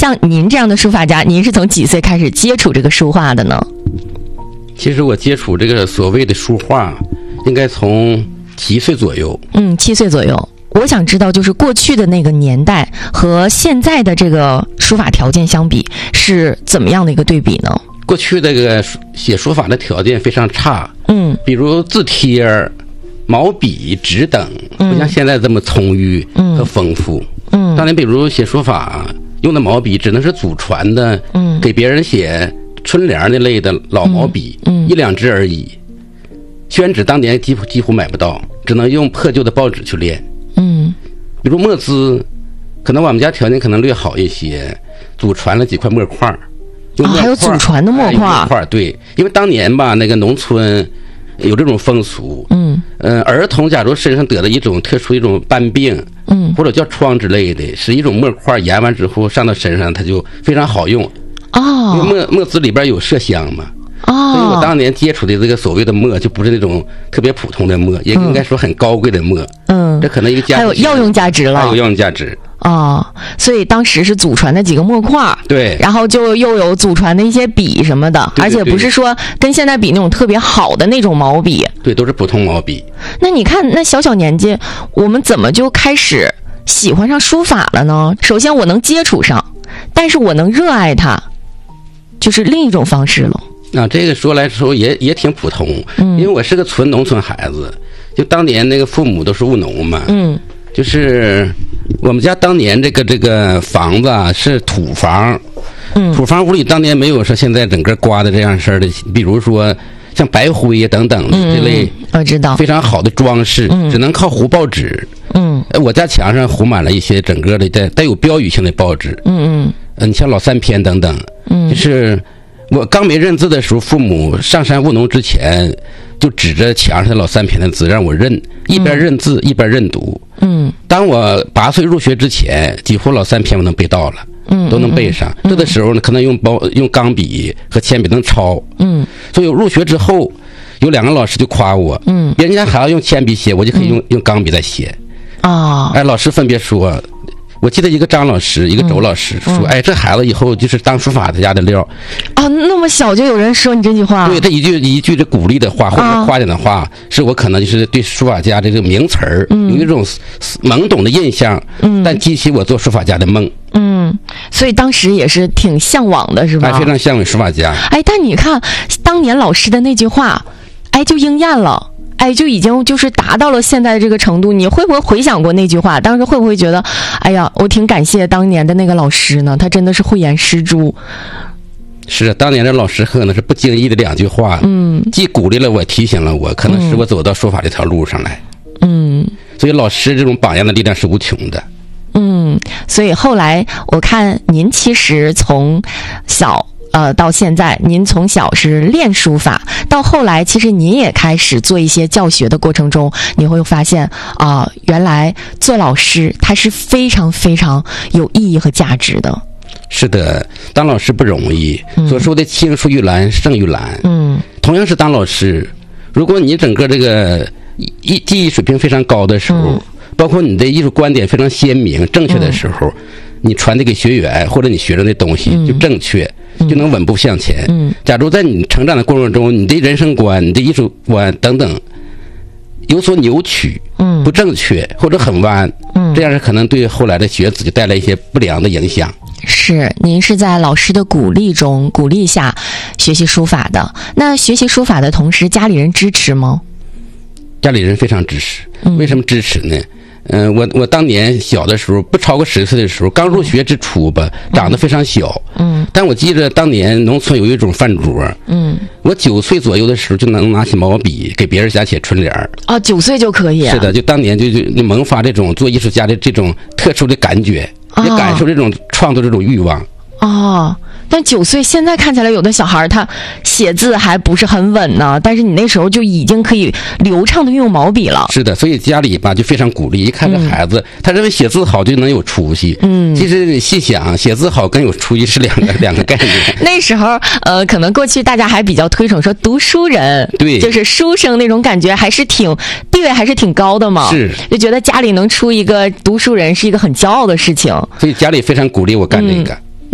像您这样的书法家，您是从几岁开始接触这个书画的呢？ 其实我接触这个所谓的书画，应该从7岁左右。 7岁左右。我想知道，就是过去的那个年代和现在的这个书法条件相比，是怎么样的一个对比呢？ 过去这个写书法的条件非常差，比如字帖、毛笔、纸等，不像现在这么充裕和丰富。当年比如写书法用的毛笔只能是祖传的，给别人写春联那类的老毛笔，1、2支而已。宣纸当年几乎买不到，只能用破旧的报纸去练。比如墨汁，可能我们家条件可能略好一些，祖传了几块墨块。 还有祖传的墨块。 对，因为当年吧，那个农村有这种风俗。儿童假如身上得了一种特殊一种斑病，或者叫疮之类的，是一种墨块研完之后上到身上，它就非常好用。因为墨汁里边有麝香嘛。所以我当年接触的这个所谓的墨，就不是那种特别普通的墨，也应该说很高贵的墨。这可能一个还有药用价值了。 还有药用价值。 所以当时是祖传的几个墨块， 对， 然后就又有祖传的一些笔什么的，而且不是说跟现在比那种特别好的那种毛笔， 对，都是普通毛笔。 那你看，那小年纪，我们怎么就开始喜欢上书法了呢？首先我能接触上，但是我能热爱它，就是另一种方式了。 这个说来说也挺普通，因为我是个纯农村孩子，就当年那个父母都是务农嘛，就是我们家当年这个房子是土房，土房屋里当年没有说现在整个刮的这样式的，比如说像白灰等等这类， 我知道非常好的装饰，只能靠糊报纸。我家墙上糊满了一些整个的带有标语性的报纸。你像老三篇等等，就是我刚没认字的时候，父母上山务农之前，就指着墙上的老三篇的字让我认，一边认字一边认读。当我8岁入学之前，几乎老三篇我能背到了，都能背上。这个时候呢，可能用钢笔和铅笔能抄。所以入学之后，有2个老师就夸我，别人家还要用铅笔写，我就可以用钢笔来写。老师分别说。我记得一个张老师，一个周老师说：“这孩子以后就是当书法家的料。” 那么小就有人说你这句话？ 对，这一句这鼓励的话或者夸奖的话，是我可能就是对书法家这个名词儿有一种懵懂的印象，但激起我做书法家的梦。 所以当时也是挺向往的，是吧？ 非常向往书法家。 但你看当年老师的那句话，就应验了。就已经就是达到了现在这个程度。你会不会回想过那句话？当时会不会觉得，我挺感谢当年的那个老师呢？他真的是慧眼识珠。 是当年的老师可能是不经意的2句话，既鼓励了我，提醒了我，可能使我走到书法这条路上来。所以老师这种榜样的力量是无穷的。 所以后来我看您其实从小。到现在，您从小是练书法，到后来其实您也开始做一些教学的过程中，你会发现原来做老师他是非常非常有意义和价值的。 是的，当老师不容易，所说的青出于蓝胜于蓝。同样是当老师，如果你整个这个技艺水平非常高的时候，包括你的艺术观点非常鲜明正确的时候，你传递给学员或者你学生的东西就正确，就能稳步向前。假如在你成长的过程中，你的人生观、你的艺术观等等有所扭曲，不正确或者很弯，这样是可能对后来的学子就带来一些不良的影响。 是，您是在老师的鼓励下学习书法的。那学习书法的同时，家里人支持吗？ 家里人非常支持。为什么支持呢？我当年小的时候，不超过10岁的时候，刚入学之初吧，长得非常小。但我记得当年农村有一种饭桌。我9岁左右的时候就能拿起毛笔给别人家写春联。 9岁就可以？ 是的，就当年就萌发这种做艺术家的这种特殊的感觉，也感受这种创作这种欲望。 但9岁现在看起来有的小孩他写字还不是很稳呢，但是你那时候就已经可以流畅的运用毛笔了。 是的，所以家里吧就非常鼓励，一看这孩子，他认为写字好就能有出息。其实你细想，写字好跟有出息是两个概念。 那时候可能过去大家还比较推崇说读书人， 对， 就是书生那种感觉还是地位还是挺高的嘛。 是， 就觉得家里能出一个读书人是一个很骄傲的事情。 所以家里非常鼓励我干这个。